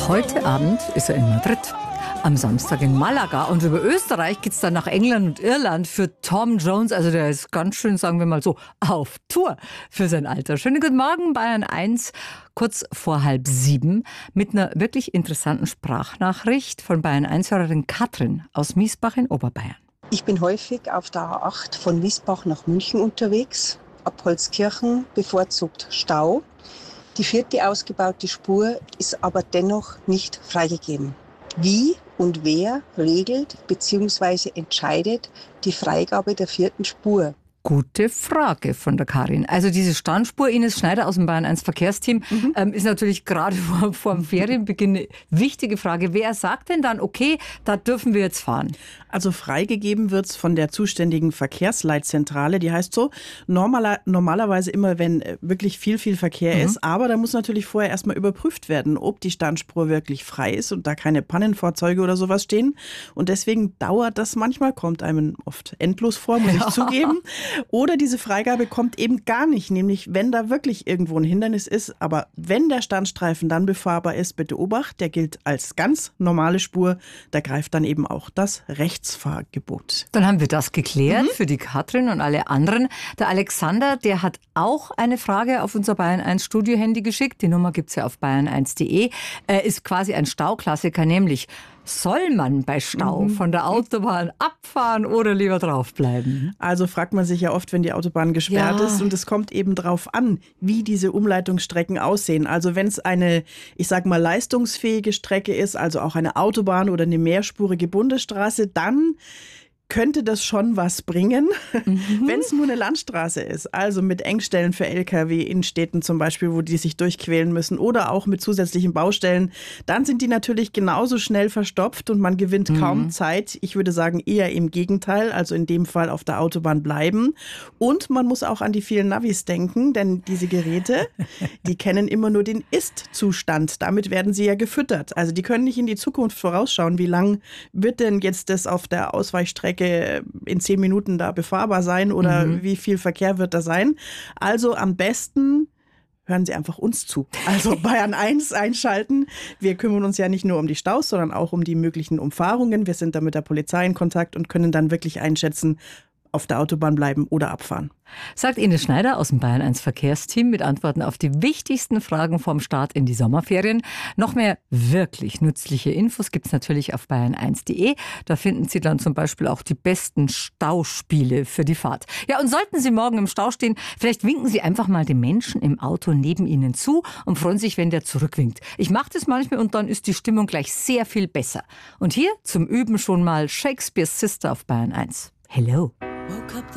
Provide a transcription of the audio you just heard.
Heute Abend ist er in Madrid, am Samstag in Malaga und über Österreich geht's dann nach England und Irland für Tom Jones. Also der ist ganz schön, sagen wir mal so, auf Tour für sein Alter. Schönen guten Morgen, Bayern 1, kurz vor 6:30 mit einer wirklich interessanten Sprachnachricht von Bayern 1-Hörerin Katrin aus Miesbach in Oberbayern. Ich bin häufig auf der A8 von Miesbach nach München unterwegs. Ab Holzkirchen bevorzugt Stau. Die 4. ausgebaute Spur ist aber dennoch nicht freigegeben. Wie und wer regelt bzw. entscheidet die Freigabe der 4. Spur? Gute Frage von der Karin. Also diese Standspur, Ines Schneider aus dem Bayern 1 Verkehrsteam, ist natürlich gerade vor dem Ferienbeginn eine wichtige Frage. Wer sagt denn dann, okay, da dürfen wir jetzt fahren? Also freigegeben wird's von der zuständigen Verkehrsleitzentrale. Die heißt so, normalerweise immer, wenn wirklich viel Verkehr ist. Aber da muss natürlich vorher erstmal überprüft werden, ob die Standspur wirklich frei ist und da keine Pannenfahrzeuge oder sowas stehen. Und deswegen dauert das manchmal, kommt einem oft endlos vor, muss ich zugeben. Oder diese Freigabe kommt eben gar nicht, nämlich wenn da wirklich irgendwo ein Hindernis ist. Aber wenn der Standstreifen dann befahrbar ist, bitte Obacht, der gilt als ganz normale Spur. Da greift dann eben auch das Rechtsfahrgebot. Dann haben wir das geklärt für die Katrin und alle anderen. Der Alexander, der hat auch eine Frage auf unser Bayern 1 Studiohandy geschickt. Die Nummer gibt's ja auf bayern1.de. Ist quasi ein Stauklassiker, nämlich: Soll man bei Stau von der Autobahn abfahren oder lieber draufbleiben? Also fragt man sich ja oft, wenn die Autobahn gesperrt ist, und es kommt eben drauf an, wie diese Umleitungsstrecken aussehen. Also wenn es eine, ich sag mal, leistungsfähige Strecke ist, also auch eine Autobahn oder eine mehrspurige Bundesstraße, dann könnte das schon was bringen, wenn es nur eine Landstraße ist. Also mit Engstellen für Lkw in Städten zum Beispiel, wo die sich durchquälen müssen, oder auch mit zusätzlichen Baustellen. Dann sind die natürlich genauso schnell verstopft und man gewinnt kaum Zeit. Ich würde sagen eher im Gegenteil, also in dem Fall auf der Autobahn bleiben. Und man muss auch an die vielen Navis denken, denn diese Geräte, die kennen immer nur den Ist-Zustand. Damit werden sie ja gefüttert. Also die können nicht in die Zukunft vorausschauen, wie lang wird denn jetzt das auf der Ausweichstrecke in 10 Minuten da befahrbar sein oder wie viel Verkehr wird da sein. Also am besten hören Sie einfach uns zu. Also Bayern 1 einschalten. Wir kümmern uns ja nicht nur um die Staus, sondern auch um die möglichen Umfahrungen. Wir sind da mit der Polizei in Kontakt und können dann wirklich einschätzen, auf der Autobahn bleiben oder abfahren. Sagt Ines Schneider aus dem Bayern 1 Verkehrsteam mit Antworten auf die wichtigsten Fragen vom Start in die Sommerferien. Noch mehr wirklich nützliche Infos gibt's natürlich auf bayern1.de. Da finden Sie dann zum Beispiel auch die besten Stauspiele für die Fahrt. Ja, und sollten Sie morgen im Stau stehen, vielleicht winken Sie einfach mal dem Menschen im Auto neben Ihnen zu und freuen sich, wenn der zurückwinkt. Ich mache das manchmal und dann ist die Stimmung gleich sehr viel besser. Und hier zum Üben schon mal Shakespeare's Sister auf Bayern 1. Hello. Woke up